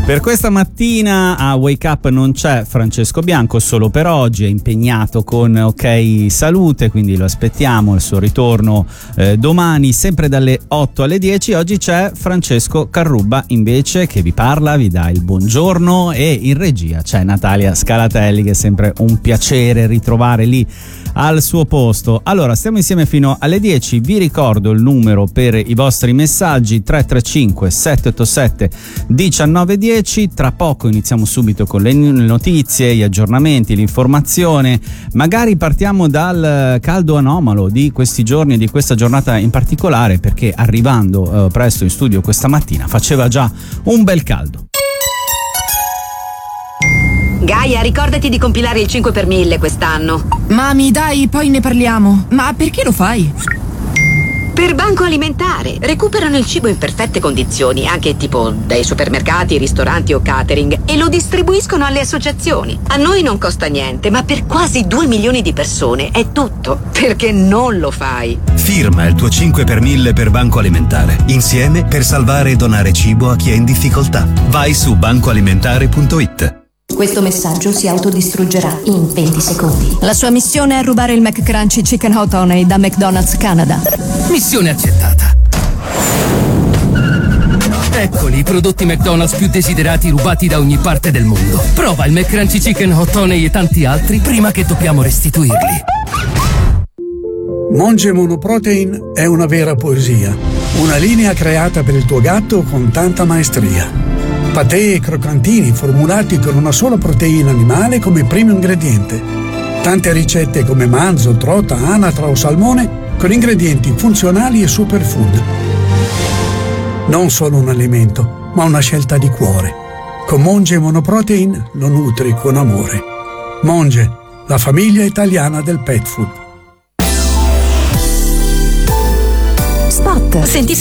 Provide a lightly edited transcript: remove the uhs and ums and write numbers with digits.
Per questa mattina a Wake Up non c'è Francesco Bianco, solo per oggi, è impegnato con Ok Salute, quindi lo aspettiamo, il suo ritorno domani sempre dalle 8 alle 10. Oggi c'è Francesco Carrubba invece che vi parla, vi dà il buongiorno, e in regia c'è Natalia Scalatelli, che è sempre un piacere ritrovare lì al suo posto. Allora, stiamo insieme fino alle 10. Vi ricordo il numero per i vostri messaggi: 335 787 1910. Tra poco iniziamo subito con le notizie, gli aggiornamenti, l'informazione. Magari partiamo dal caldo anomalo di questi giorni, di questa giornata in particolare, perché arrivando presto in studio questa mattina faceva già un bel caldo. Gaia, ricordati di compilare il 5 per 1000 quest'anno. Mami, dai, poi ne parliamo. Ma perché lo fai? Per Banco Alimentare. Recuperano il cibo in perfette condizioni, anche tipo dai supermercati, ristoranti o catering, e lo distribuiscono alle associazioni. A noi non costa niente, ma per quasi 2 milioni di persone è tutto. Perché non lo fai? Firma il tuo 5 per 1000 per Banco Alimentare. Insieme per salvare e donare cibo a chi è in difficoltà. Vai su bancoalimentare.it. Questo messaggio si autodistruggerà in 20 secondi. La sua missione è rubare il McCrunchy Chicken Hot Honey da McDonald's Canada. Missione accettata. Eccoli i prodotti McDonald's più desiderati rubati da ogni parte del mondo. Prova il McCrunchy Chicken Hot Honey e tanti altri prima che dobbiamo restituirli. Monge Monoprotein è una vera poesia. Una linea creata per il tuo gatto con tanta maestria. Patè e croccantini formulati con una sola proteina animale come primo ingrediente. Tante ricette come manzo, trota, anatra o salmone con ingredienti funzionali e superfood. Non solo un alimento, ma una scelta di cuore. Con Monge Monoprotein lo nutri con amore. Monge, la famiglia italiana del pet food. Spot. Senti